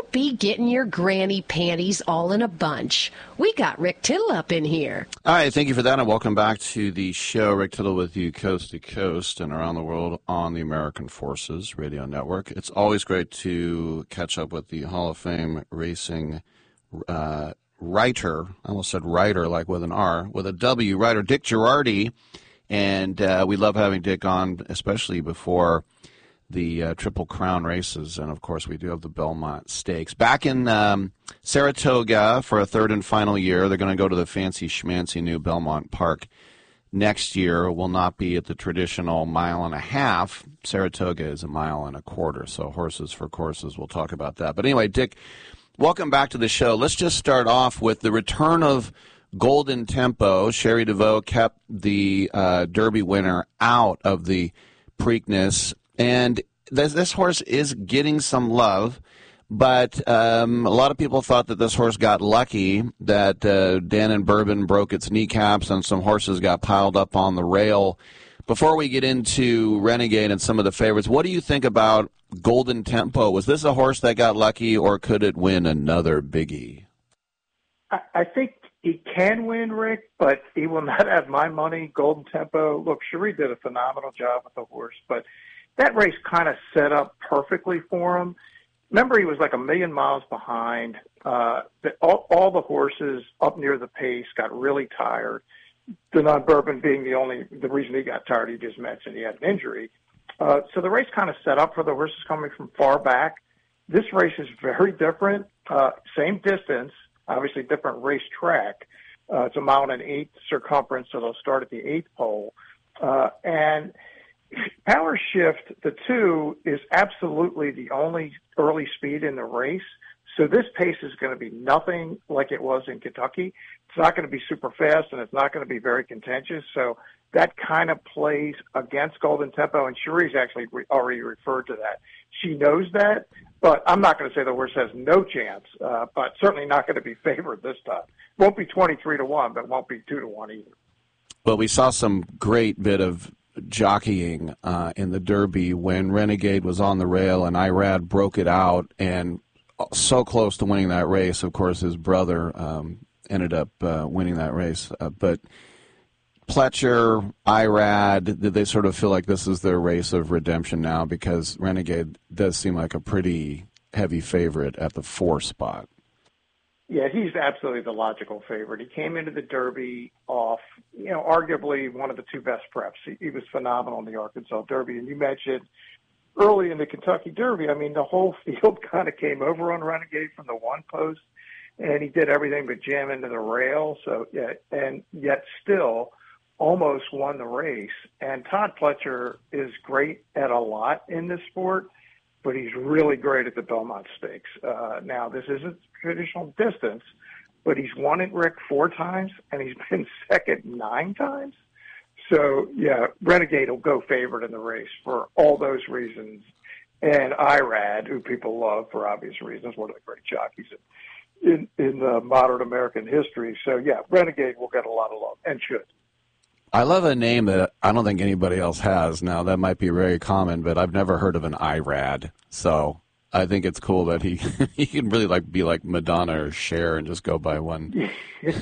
Don't be getting your granny panties all in a bunch. We got Rick Tittle up in here. All right, thank you for that, and welcome back to the show. Rick Tittle with you coast to coast and around the world on the American Forces Radio Network. It's always great to catch up with the Hall of Fame racing writer. I almost said writer like with an R, with a W, writer Dick Jerardi. And we love having Dick on, especially before the Triple Crown races. And, of course, we do have the Belmont Stakes. Back in Saratoga for a third and final year. They're going to go to the fancy schmancy new Belmont Park next year. Will not be at the traditional 1.5 miles. Saratoga is 1.25 miles. So horses for courses. We'll talk about that. But anyway, Dick, welcome back to the show. Let's just start off with the return of Golden Tempo. Sherry DeVoe kept the Derby winner out of the Preakness. And this horse is getting some love, but a lot of people thought that this horse got lucky, that Dan and Bourbon broke its kneecaps and some horses got piled up on the rail. Before we get into Renegade and some of the favorites, what do you think about Golden Tempo? Was this a horse that got lucky, or could it win another biggie? I think he can win, Rick, but he will not have my money. Golden Tempo, look, Cherie did a phenomenal job with the horse, but that race kind of set up perfectly for him. Remember, he was like 1 million miles behind. All the horses up near the pace got really tired. Denon Bourbon being the reason he got tired, he just mentioned he had an injury. So the race kind of set up for the horses coming from far back. This race is very different. Same distance, obviously different race track. It's 1.8 miles circumference, so they'll start at the 8th pole. And Power Shift, the 2, is absolutely the only early speed in the race. So this pace is going to be nothing like it was in Kentucky. It's not going to be super fast, and it's not going to be very contentious. So that kind of plays against Golden Tempo, and Cherie's actually already referred to that. She knows that, but I'm not going to say the horse has no chance, but certainly not going to be favored this time. Won't be 23-1, but won't be 2-1 either. Well, we saw some great bit of jockeying in the Derby when Renegade was on the rail and Irad broke it out and so close to winning that race. Of course, his brother ended up winning that race. But Pletcher, Irad, did they sort of feel like this is their race of redemption now? Because Renegade does seem like a pretty heavy favorite at the 4 spot. Yeah, he's absolutely the logical favorite. He came into the Derby off, arguably one of the 2 best preps. He was phenomenal in the Arkansas Derby. And you mentioned early in the Kentucky Derby, I mean, the whole field kind of came over on Renegade from the 1 post, and he did everything but jam into the rail. So, yeah, and yet still almost won the race. And Todd Pletcher is great at a lot in this sport, but he's really great at the Belmont Stakes. Now, this isn't traditional distance, but he's won it, Rick, 4 times, and he's been second 9 times. So, yeah, Renegade will go favorite in the race for all those reasons. And Irad, who people love for obvious reasons, one of the great jockeys in modern American history. So, yeah, Renegade will get a lot of love and should. I love a name that I don't think anybody else has. Now, that might be very common, but I've never heard of an Irad. So I think it's cool that he can really be like Madonna or Cher and just go by one name.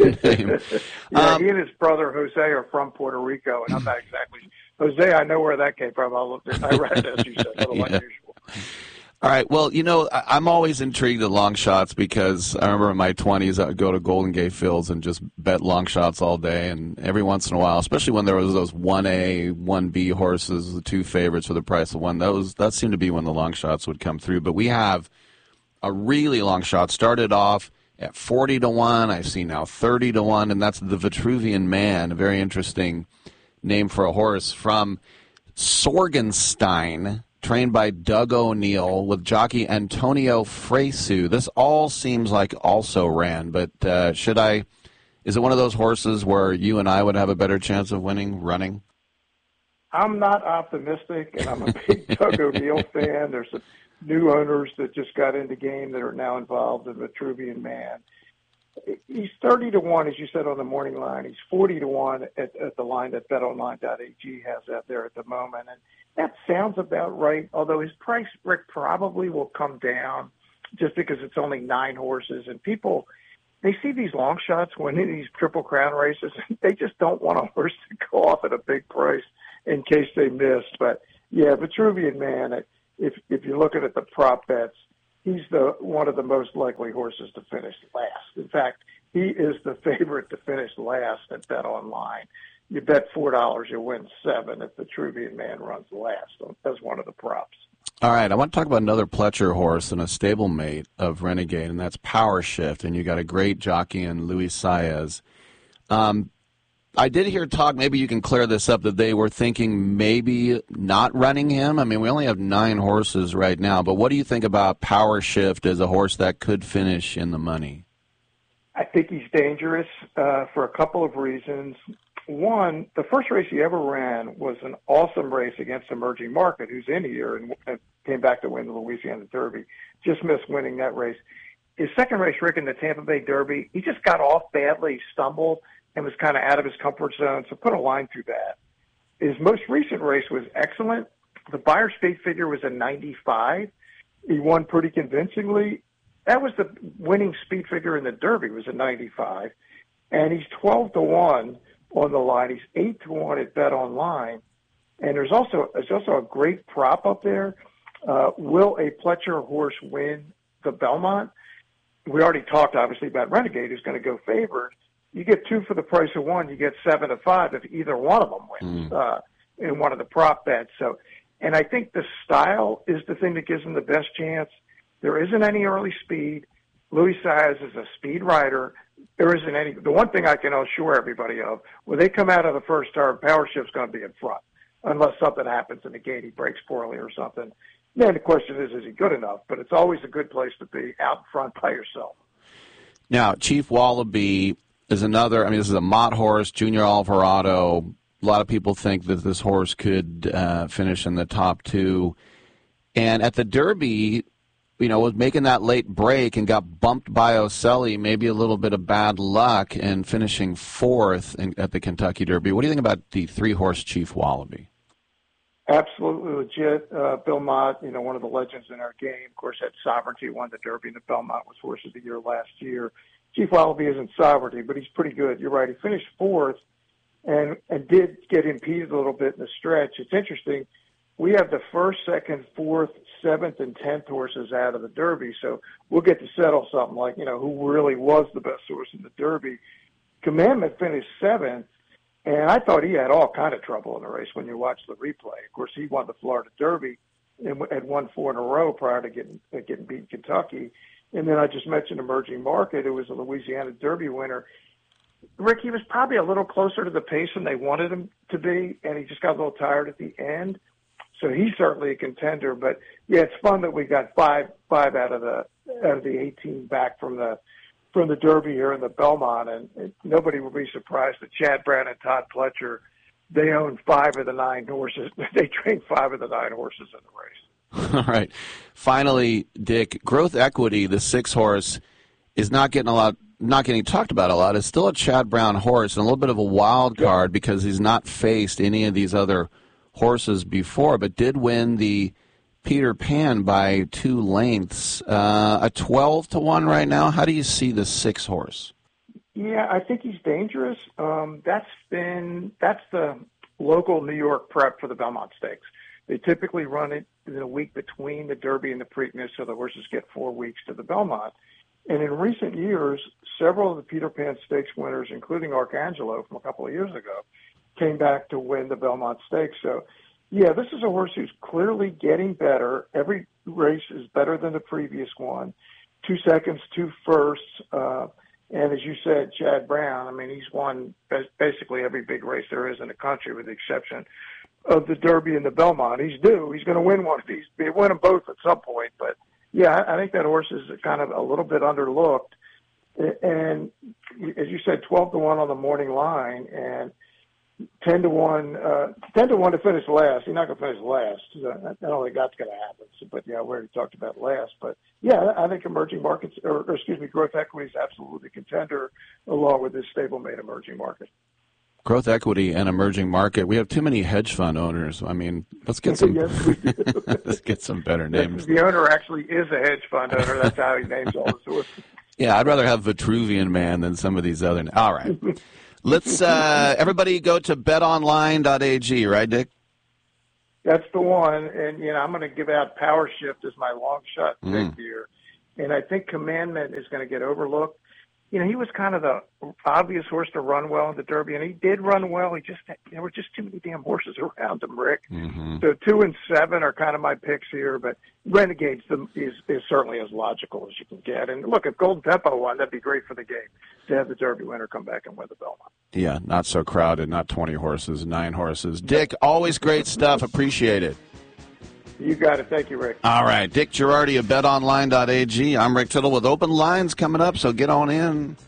Yeah, he and his brother Jose are from Puerto Rico, and I'm not exactly Jose. I know where that came from. I looked at Irad, as you said, a little unusual. All right. Well, I'm always intrigued at long shots because I remember in my 20s I would go to Golden Gate Fields and just bet long shots all day. And every once in a while, especially when there was those 1A, 1B horses, the 2 favorites for the price of one, that seemed to be when the long shots would come through. But we have a really long shot. Started off at 40-1. I've seen now 30-1, and that's the Vitruvian Man, a very interesting name for a horse from Sorgenstein, trained by Doug O'Neill with jockey Antonio Fresu. This all seems like also ran, but is it one of those horses where you and I would have a better chance of winning running? I'm not optimistic, and I'm a big Doug O'Neill fan. There's some new owners that just got in the game that are now involved in Vitruvian Man. He's 30-1, as you said, on the morning line. He's 40-1 at the line that BetOnline.ag has out there at the moment. And that sounds about right, although his price, Rick, probably will come down. just because it's only 9 horses. And people, they see these long shots winning these Triple Crown races, and they just don't want a horse to go off at a big price in case they miss. But, yeah, Vitruvian Man, if you're looking at the prop bets, he's one of the most likely horses to finish last. In fact, he is the favorite to finish last at Bet Online. You bet $4, you win 7 if the Vitruvian Man runs last. That's one of the props. All right, I want to talk about another Pletcher horse and a stablemate of Renegade, and that's Power Shift, and you got a great jockey in Luis Saez. I did hear talk, maybe you can clear this up, that they were thinking maybe not running him. I mean, we only have 9 horses right now, but what do you think about Power Shift as a horse that could finish in the money? I think he's dangerous for a couple of reasons. One, the first race he ever ran was an awesome race against Emerging Market, who's in here and came back to win the Louisiana Derby. Just missed winning that race. His second race, Rick, in the Tampa Bay Derby, he just got off badly, stumbled, and was kind of out of his comfort zone, so put a line through that. His most recent race was excellent. The Beyer speed figure was a 95. He won pretty convincingly. That was the winning speed figure in the Derby, was a 95. And he's 12-1 on the line. He's 8-1 at Bet Online. And there's also a great prop up there. Will a Pletcher horse win the Belmont? We already talked, obviously, about Renegade, who's going to go favored. You get 2 for the price of 1. You get 7-5 if either one of them wins in one of the prop bets. So, and I think the style is the thing that gives him the best chance. There isn't any early speed. Luis Saez is a speed rider. There isn't any. The one thing I can assure everybody of, when they come out of the first turn, Power Shift's going to be in front, unless something happens in the gate, he breaks poorly or something. Then the question is he good enough? But it's always a good place to be, out in front by yourself. Now, Chief Wallaby is another. I mean, this is a Mott horse, Junior Alvarado. A lot of people think that this horse could finish in the top 2. And at the Derby, you know, was making that late break and got bumped by Oselli, maybe a little bit of bad luck, and finishing 4th at the Kentucky Derby. What do you think about the 3-horse Chief Wallaby? Absolutely legit. Bill Mott, you know, one of the legends in our game, of course, had Sovereignty, won the Derby, and the Belmont was Horse of the Year last year. Chief Wallaby isn't Sovereignty, but he's pretty good. You're right. He finished 4th and did get impeded a little bit in the stretch. It's interesting. We have the 1st, 2nd, 4th, 7th, and 10th horses out of the Derby, so we'll get to settle something like, you know, who really was the best horse in the Derby. Commandment finished 7th, and I thought he had all kind of trouble in the race when you watch the replay. Of course, he won the Florida Derby and had won 4 in a row prior to getting beat in Kentucky. And then I just mentioned Emerging Market, who was a Louisiana Derby winner. Rick, he was probably a little closer to the pace than they wanted him to be, and he just got a little tired at the end. So he's certainly a contender. But yeah, it's fun that we got five out of the 18 back from the Derby here in the Belmont, and nobody will be surprised that Chad Brown and Todd Pletcher, they own 5 of the 9 horses. They train 5 of the 9 horses in the race. All right. Finally, Dick, Growth Equity, the 6-horse, is not getting talked about a lot. It's still a Chad Brown horse and a little bit of a wild card because he's not faced any of these other horses before, but did win the Peter Pan by 2 lengths. A 12-1 right now. How do you see the 6-horse? Yeah, I think he's dangerous. That's the local New York prep for the Belmont Stakes. They typically run it in a week between the Derby and the Preakness, so the horses get 4 weeks to the Belmont. And in recent years, several of the Peter Pan Stakes winners, including Arcangelo from a couple of years ago, came back to win the Belmont Stakes. So, yeah, this is a horse who's clearly getting better. Every race is better than the previous one. 2 seconds, 2 firsts. And as you said, Chad Brown, I mean, he's won basically every big race there is in the country with the exception of the Derby and the Belmont. He's due. He's going to win one of these. He'll win them both at some point. But, yeah, I think that horse is kind of a little bit underlooked. And as you said, 12-1 on the morning line and 10-1 to finish last. He's not going to finish last. I don't think that's going to happen. But, yeah, we already talked about last. But, yeah, I think Growth Equity is absolutely a contender along with this stablemate Emerging Market. Growth equity and emerging market. We have too many hedge fund owners. I mean, let's get some. Yes, we do. Let's get some better names. The owner actually is a hedge fund owner. That's how he names all the sources. Yeah, I'd rather have Vitruvian Man than some of these other. All right, let's everybody go to betonline.ag, right, Dick? That's the one, and I'm going to give out Power Shift as my long shot pick here, and I think Commandment is going to get overlooked. He was kind of the obvious horse to run well in the Derby, and he did run well. There were just too many damn horses around him, Rick. Mm-hmm. So 2 and 7 are kind of my picks here, but Renegades is certainly as logical as you can get. And look, if Golden Tempo won, that'd be great for the game to have the Derby winner come back and win the Belmont. Yeah, not so crowded, not 20 horses, 9 horses. Dick, always great stuff. Appreciate it. You got it. Thank you, Rick. All right. Dick Girardi of betonline.ag. I'm Rick Tittle with Open Lines coming up, so get on in.